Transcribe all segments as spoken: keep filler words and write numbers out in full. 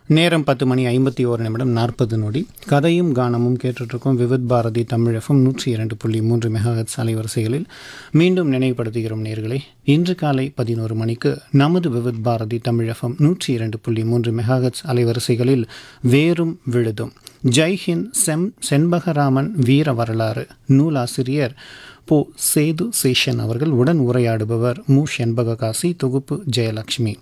நேரம் பத்து மணி ஐம்பத்தி ஓரு நிமிடம் நாற்பது நொடி. கதையும் கானமும் கேட்டுட்ருக்கோம். விவித் பாரதி தமிழ் எஃப்எம் நூற்றி இரண்டு புள்ளி மூன்று மெகாஹெர்ட்ஸ் அலைவரிசைகளில். மீண்டும் நினைவுபடுத்துகிறோம் நேயர்களே, இன்று காலை பதினோரு மணிக்கு நமது விவித் பாரதி தமிழ் எஃப்எம் நூற்றி இரண்டு புள்ளி மூன்று மெகாஹெர்ட்ஸ் அலைவரிசைகளில் வேரும் விழுதும் ஜெய்ஹிந்த் செம் செண்பகராமன் வீர வரலாறு நூலாசிரியர் போ சேது சேஷன் அவர்கள். உடன் உரையாடுபவர் மு செண்பககாசி. தொகுப்பு ஜெயலட்சுமி.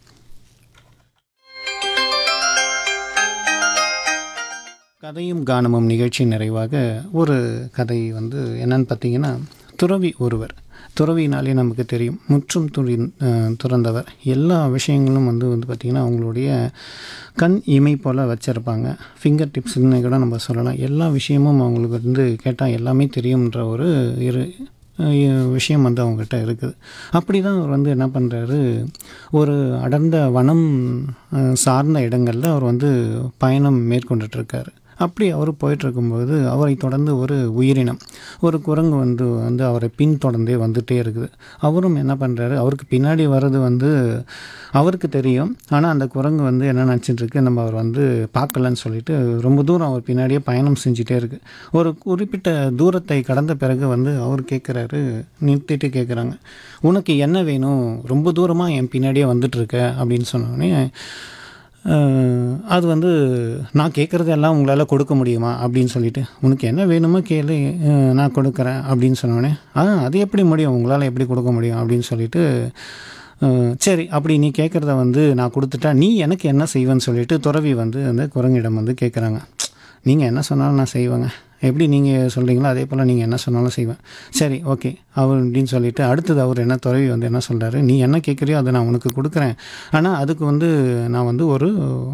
கதையும் கானமும் நிகழ்ச்சி நிறைவாக ஒரு கதை வந்து என்னன்னு பார்த்தீங்கன்னா, துறவி ஒருவர். துறவினாலே நமக்கு தெரியும், முற்றும் துறி துறந்தவர். எல்லா விஷயங்களும் வந்து வந்து பார்த்திங்கன்னா அவங்களுடைய கண் இமை போல் வச்சுருப்பாங்க. ஃபிங்கர் டிப்ஸ்ன்னு கூட நம்ம சொல்லலாம். எல்லா விஷயமும் அவங்களுக்கு வந்து கேட்டால் எல்லாமே தெரியுன்ற ஒரு இரு விஷயம் வந்து அவங்ககிட்ட இருக்குது. அப்படி தான் அவர் வந்து என்ன பண்ணுறாரு, ஒரு அடர்ந்த வனம் சார்ந்த இடங்களில் அவர் வந்து பயணம் மேற்கொண்டுட்ருக்காரு. அப்படி அவர் போயிட்டுருக்கும்போது அவரை தொடர்ந்து ஒரு உயிரினம், ஒரு குரங்கு வந்து வந்து அவரை பின்தொடர்ந்தே வந்துகிட்டே இருக்குது. அவரும் என்ன பண்ணுறாரு, அவருக்கு பின்னாடி வர்றது வந்து அவருக்கு தெரியும். ஆனால் அந்த குரங்கு வந்து என்ன நினச்சிட்ருக்கு, நம்ம அவர் வந்து பார்க்கலன்னு சொல்லிட்டு ரொம்ப தூரம் அவர் பின்னாடியே பயணம் செஞ்சுட்டே இருக்குது. ஒரு குறிப்பிட்ட தூரத்தை கடந்த பிறகு வந்து அவர் கேட்குறாரு, நிறுத்திட்டு கேட்குறாங்க, உனக்கு என்ன வேணும், ரொம்ப தூரமாக என் பின்னாடியே வந்துட்டுருக்க அப்படின்னு சொன்னோடனே, அது வந்து நான் கேட்குறது எல்லாம் உங்களால் கொடுக்க முடியுமா அப்படின்னு சொல்லிட்டு, உனக்கு என்ன வேணுமோ கேளு, நான் கொடுக்குறேன் அப்படின்னு சொன்னோடனே, ஆ அது எப்படி முடியும், உங்களால் எப்படி கொடுக்க முடியும் அப்படின்னு சொல்லிட்டு, சரி அப்படி நீ கேட்குறத வந்து நான் கொடுத்துட்டா நீ எனக்கு என்ன செய்வேன்னு சொல்லிட்டு துறவி வந்து அந்த குரங்கிடம் வந்து கேட்குறாங்க. நீங்கள் என்ன சொன்னாலும் நான் செய்வேங்க, எப்படி நீங்கள் சொல்கிறீங்களோ அதே போல் நீங்கள் என்ன சொன்னாலும் செய்வேன். சரி ஓகே அவர் அப்படின்னு சொல்லிவிட்டு, அடுத்தது அவர் என்ன துறவி வந்து என்ன சொல்கிறாரு, நீ என்ன கேட்குறியோ அதை நான் உனக்கு கொடுக்குறேன், ஆனால் அதுக்கு வந்து நான் வந்து ஒரு